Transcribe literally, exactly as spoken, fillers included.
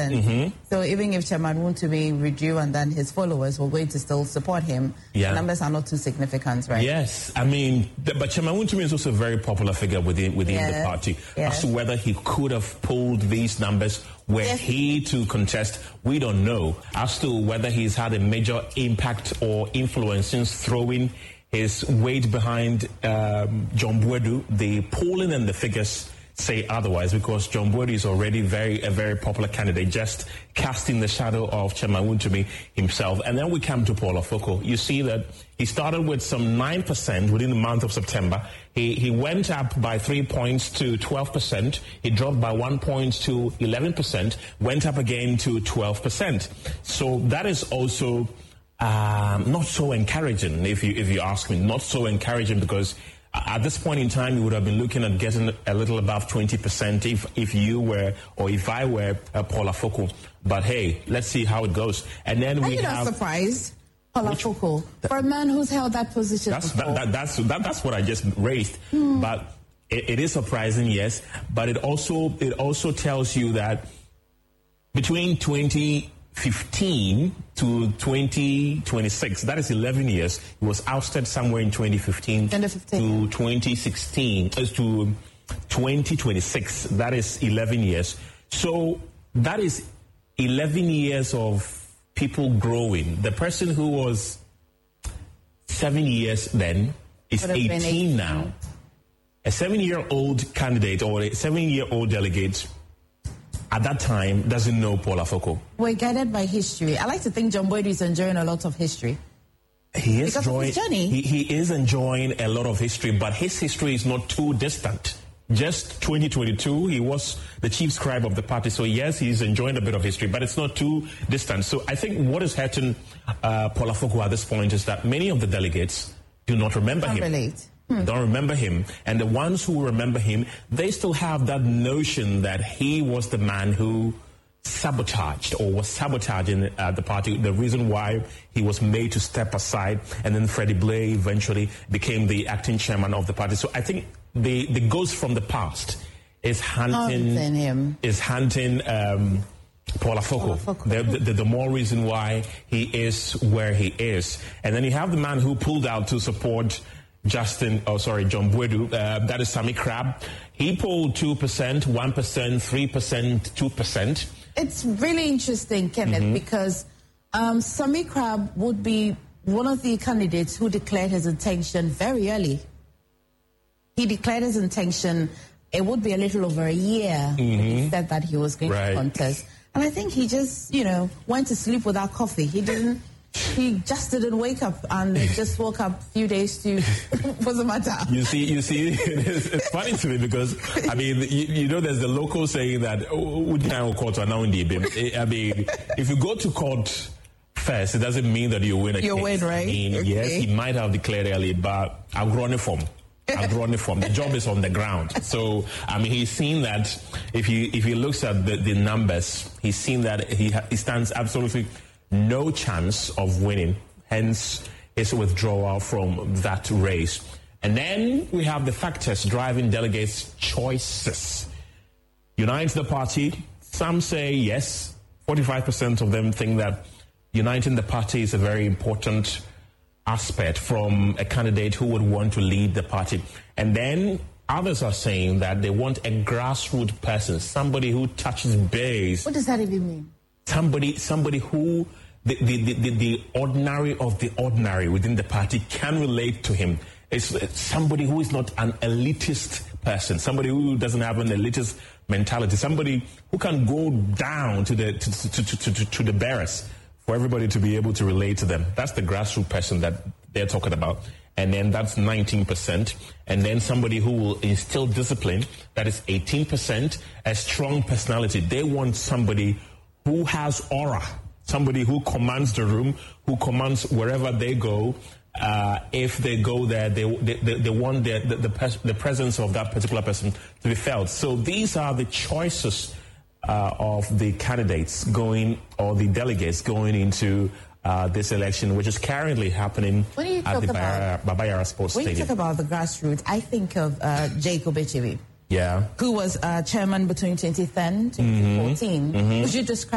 percent. Mm-hmm. So even if Chairman Wontumi withdrew and then his followers were going to still support him, yeah. the numbers are not too significant, right? Yes. I mean, the, but Chairman Wontumi is also a very popular figure within, within yes. the party. Yes. As to whether he could have pulled these numbers were yes. he to contest, we don't know. As to whether he's had a major impact or influence since throwing his weight behind um, John Boadu, the polling and the figures say otherwise, because John Boadu is already very a very popular candidate, just casting the shadow of Chairman Wontumi himself. And then we come to Paul Afoko. You see that he started with some nine percent within the month of September. He he went up by three points to twelve percent. He dropped by one point to eleven percent, went up again to twelve percent. So that is also um, not so encouraging, if you if you ask me. Not so encouraging, because at this point in time, you would have been looking at getting a little above twenty percent if, if you were, or if I were uh, Paul Afoko. But hey, let's see how it goes. And then Are we you have... not surprised, Paul Afoko, for a man who's held that position that's, before? That, that, that's, that, that's what I just raised. Hmm. But it, it is surprising, yes. But it also, it also tells you that between twenty fifteen to twenty twenty-six, that is eleven years. He was ousted somewhere in twenty fifteen, twenty fifteen. To twenty sixteen, as to twenty twenty-six, that is eleven years. So that is eleven years of people growing. The person who was seven years then is eighteen, eighteen now. A seven-year-old candidate or a seven-year-old delegate at that time doesn't know Paul Afoko. We're guided by history. I like to think John Boadu is enjoying a lot of history. He is because enjoying, of his journey. He, he is enjoying a lot of history, but his history is not too distant. Just twenty twenty-two, he was the chief scribe of the party. So yes, he's enjoying a bit of history, but it's not too distant. So I think what is hurting uh, Paul Afoko at this point is that many of the delegates do not remember him. Relate. Hmm. Don't remember him. And the ones who remember him, they still have that notion that he was the man who sabotaged or was sabotaging uh, the party, the reason why he was made to step aside, and then Freddie Blay eventually became the acting chairman of the party. So I think the, the ghost from the past is hunting, Hunting him. is hunting um, Paul Afoko. Paul Afoko. The, the, the more reason why he is where he is. And then you have the man who pulled out to support Justin, oh sorry, John Boadu, uh, that is Sammy Crab. He polled two percent, one percent, three percent, two percent. It's really interesting, Kenneth, mm-hmm. because um, Sammy Crab would be one of the candidates who declared his intention very early. He declared his intention, it would be a little over a year mm-hmm. when he said that he was going right. to contest. And I think he just, you know, went to sleep without coffee. He didn't. He just didn't wake up and just woke up a few days to, what's the matter? You see, you see, it's, it's funny to me because, I mean, you, you know, there's the local saying that, oh, I mean, if you go to court first, it doesn't mean that you win a you case. win, right? I mean, okay. Yes, he might have declared early, but I've grown it from. I've grown it from. The job is on the ground. So, I mean, he's seen that if he, if he looks at the, the numbers, he's seen that he, ha- he stands absolutely no chance of winning, hence his withdrawal from that race. And then we have the factors driving delegates' choices. Unite the party. Some say yes. forty-five percent of them think that uniting the party is a very important aspect from a candidate who would want to lead the party. And then others are saying that they want a grassroots person, somebody who touches base. What does that even mean? Somebody, somebody who the, the, the, the ordinary of the ordinary within the party can relate to him. It's, it's somebody who is not an elitist person, somebody who doesn't have an elitist mentality, somebody who can go down to the to, to, to, to, to the barracks for everybody to be able to relate to them. That's the grassroots person that they're talking about. And then that's nineteen percent. And then somebody who will instill discipline, that is eighteen percent. A strong personality. They want somebody who has aura, somebody who commands the room, who commands wherever they go. Uh, if they go there, they they, they want the the, the, pers- the presence of that particular person to be felt. So these are the choices uh, of the candidates going, or the delegates going into uh, this election, which is currently happening at the Baba Yara Sports when Stadium. When you talk about the grassroots, I think of uh, Jacob Echewi. Yeah. Who was uh, chairman between twenty ten to twenty fourteen. Mm-hmm. Would you describe